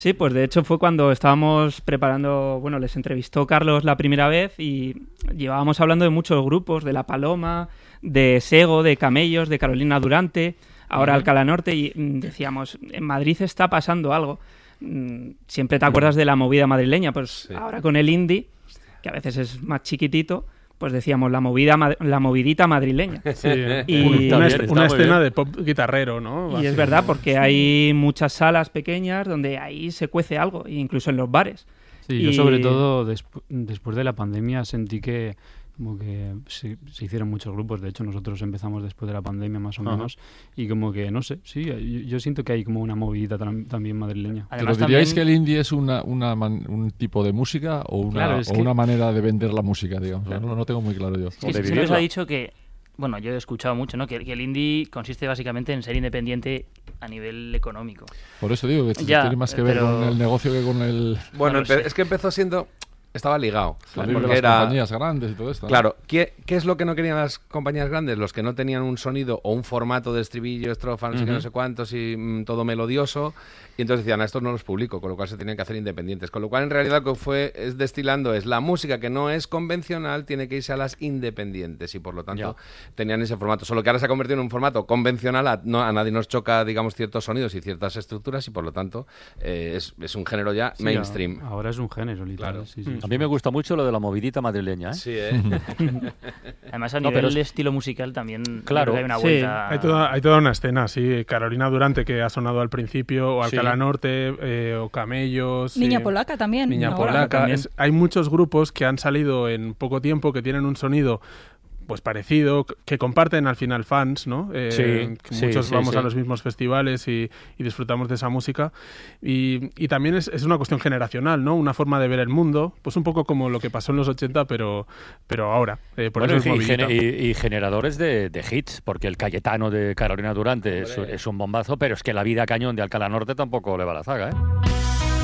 Sí, pues de hecho fue cuando estábamos preparando, bueno, les entrevistó Carlos la primera vez y llevábamos hablando de muchos grupos, de La Paloma, de Sego, de Camellos, de Carolina Durante, ahora Alcalá Norte, y decíamos, en Madrid está pasando algo. Siempre te acuerdas de la movida madrileña, pues ahora con el indie, que a veces es más chiquitito, pues decíamos la movidita madrileña. Sí, y una escena de pop guitarrero, ¿no? Y es verdad, porque hay muchas salas pequeñas donde ahí se cuece algo, incluso en los bares. Sí, yo sobre todo después de la pandemia sentí que como que se hicieron muchos grupos. De hecho, nosotros empezamos después de la pandemia más o menos, y como que, no sé, sí, yo siento que hay como una movidita también madrileña. Además, ¿pero diríais que el indie es un tipo de música o una manera de vender la música, digamos? Claro. No tengo muy claro yo. Es que se nos ha dicho que, bueno, yo he escuchado mucho, ¿no? Que el indie consiste básicamente en ser independiente a nivel económico. Por eso digo que tiene más que ver con el negocio que con el... Bueno, es que empezó siendo... Estaba ligado. Porque las compañías grandes y todo esto, ¿no? Claro. ¿Qué es lo que no querían las compañías grandes? Los que no tenían un sonido o un formato de estribillo, estrofa, no sé qué, no sé cuántos, y todo melodioso. Y entonces decían, estos no los publico, con lo cual se tenían que hacer independientes. Con lo cual, en realidad, lo que es destilando es la música que no es convencional, tiene que irse a las independientes. Y por lo tanto, tenían ese formato. Solo que ahora se ha convertido en un formato convencional. A nadie nos choca, digamos, ciertos sonidos y ciertas estructuras. Y por lo tanto, es un género ya mainstream. Ahora es un género, literal. Claro. Sí. A mí me gusta mucho lo de la movidita madrileña, ¿eh? Sí, Además, a nivel de estilo musical también claro, hay una vuelta... Hay toda una escena, sí. Carolina Durante, que ha sonado al principio, o Alcalá Norte, o Camellos... Niña Polaca también. Niña Polaca. Hay muchos grupos que han salido en poco tiempo, que tienen un sonido... pues parecido, que comparten al final fans, ¿no? Muchos vamos a los mismos festivales y disfrutamos de esa música. Y también es una cuestión generacional, ¿no? Una forma de ver el mundo, pues un poco como lo que pasó en los 80, pero ahora. Por eso es movidita. Y generadores de hits, porque el Cayetano de Carolina Durante es un bombazo, pero es que la vida cañón de Alcalá Norte tampoco le va la zaga, ¿eh?